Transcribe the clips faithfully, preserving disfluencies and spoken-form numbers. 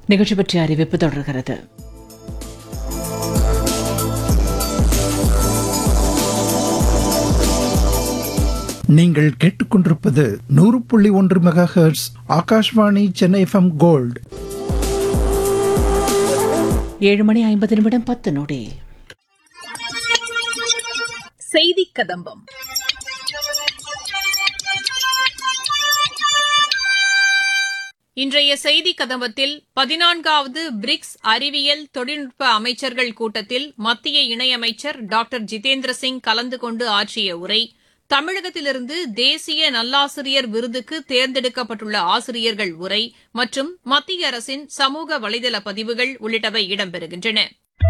நிகழ்ச்சி பற்றிய அறிவிப்பு தொடர்கிறது. நீங்கள் கேட்டுக்கொண்டிருப்பது நூறு புள்ளி ஒன்று mega hertz Akashvani Chennai FM gold. ஏழு மணி ஐம்பது நிமிடம் பத்து நொடி. செய்தி கதம்பம். இன்றைய செய்தி கதம்பத்தில் பதினான்காவது பிரிக்ஸ் அறிவியல் தொழில்நுட்ப அமைச்சர்கள் கூட்டத்தில் மத்திய இணையமைச்சர் டாக்டர் ஜிதேந்திர சிங் கலந்து கொண்டு ஆற்றிய உரை, தமிழகத்திலிருந்து தேசிய நல்லாசிரியர் விருதுக்கு தேர்ந்தெடுக்கப்பட்டுள்ள ஆசிரியர்கள் உரை மற்றும் மத்திய அரசின் சமூக வலைதள பதிவுகள் உள்ளிட்டவை இடம்பெறுகின்றன.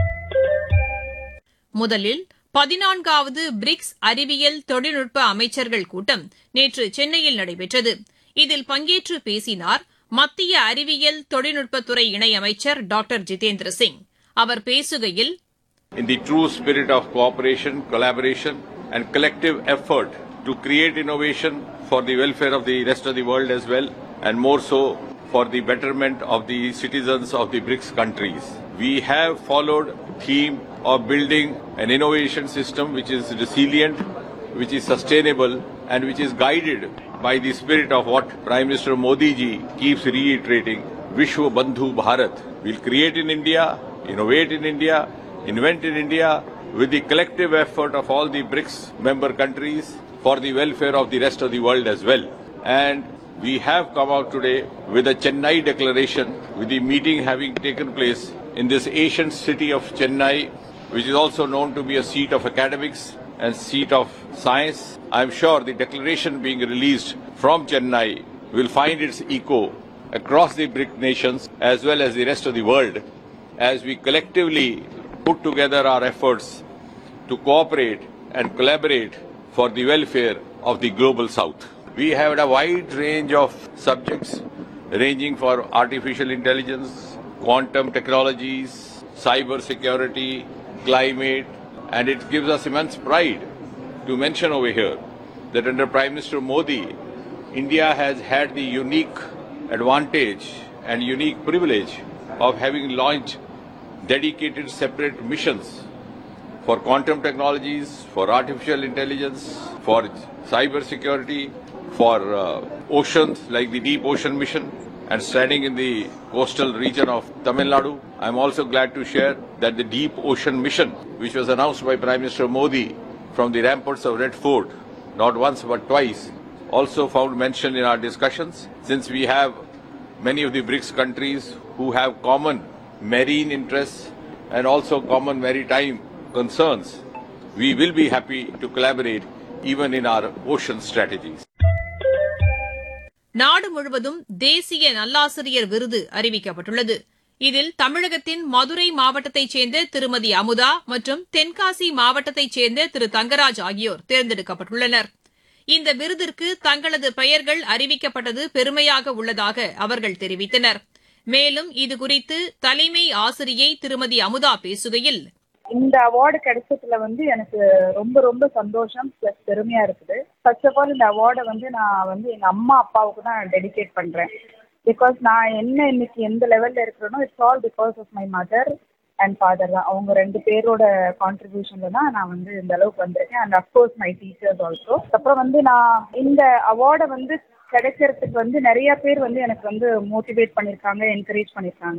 முதலில் பதினான்காவது பிரிக்ஸ் அறிவியல் தொழில்நுட்ப அமைச்சர்கள் கூட்டம் நேற்று சென்னையில் நடைபெற்றது. இதில் பங்கேற்று பேசினார் மத்திய அறிவியல் தொழில்நுட்பத்துறை இணையமைச்சர் டாக்டர் ஜிதேந்திர சிங். அவர் பேசுகையில், In the true spirit of cooperation, collaboration and collective effort to create innovation for the welfare of the rest of the world as well, and more so for the betterment of the citizens of the BRICS countries. We have followed the theme of building an innovation system which is resilient, which is sustainable and which is guided by the spirit of what Prime Minister Modi ji keeps reiterating, Vishwa Bandhu Bharat. We'll create in India, innovate in India, invent in India with the collective effort of all the BRICS member countries for the welfare of the rest of the world as well. And we have come out today with a Chennai declaration, with the meeting having taken place in this ancient city of Chennai, which is also known to be a seat of academics and seat of science. I am sure the declaration being released from Chennai will find its echo across the BRICS nations as well as the rest of the world as we collectively put together our efforts to cooperate and collaborate for the welfare of the global south. We have a wide range of subjects ranging for artificial intelligence, quantum technologies, cyber security, climate, and it gives us immense pride to mention over here that under Prime Minister Modi, India has had the unique advantage and unique privilege of having launched dedicated separate missions for quantum technologies, for artificial intelligence, for cyber security, for uh, oceans like the Deep Ocean Mission, and standing in the coastal region of Tamil Nadu. I am also glad to share that the Deep Ocean Mission, which was announced by Prime Minister Modi from the ramparts of Red Fort, not once but twice, also found mention in our discussions. Since we have many of the BRICS countries who have common marine interests and also common maritime concerns, we will be happy to collaborate even in our ocean strategies. நாடு முழுவதும் தேசிய நல்லாசிரியர் விருது அறிவிக்கப்பட்டுள்ளது. இதில் தமிழகத்தின் மதுரை மாவட்டத்தைச் சேர்ந்த திருமதி அமுதா மற்றும் தென்காசி மாவட்டத்தைச் சேர்ந்த திரு தங்கராஜ் ஆகியோர் தேர்ந்தெடுக்கப்பட்டுள்ளனர். இந்த விருதிற்கு தங்களது பெயர்கள் அறிவிக்கப்பட்டது பெருமையாக உள்ளதாக அவர்கள் தெரிவித்தனர். மேலும் இதுகுறித்து தலைமை ஆசிரியை திருமதி அமுதா பேசுகையில், இந்த அவார்டு கிடைச்சதுல வந்து எனக்கு ரொம்ப ரொம்ப சந்தோஷம் பிளஸ் பெருமையா இருக்குது. ஃபர்ஸ்ட் ஆஃப் ஆல் இந்த அவார்டை வந்து நான் வந்து எங்க அம்மா அப்பாவுக்கு தான் டெடிகேட் பண்றேன். பிகாஸ் நான் என்ன இன்னைக்கு எந்த லெவல்ல இருக்கிறேனோ it's all because of my mother and father தான். அவங்க ரெண்டு பேரோட கான்ட்ரிபியூஷன்ல தான் நான் வந்து இந்த அளவுக்கு வந்திருக்கேன். And of course my teachers also. அப்புறம் வந்து நான் இந்த அவார்டை வந்து கிடைக்கிறதுக்கு வந்து நிறைய பேர் வந்து எனக்கு வந்து மோட்டிவேட் பண்ணியிருக்காங்க, என்கரேஜ் பண்ணியிருக்காங்க.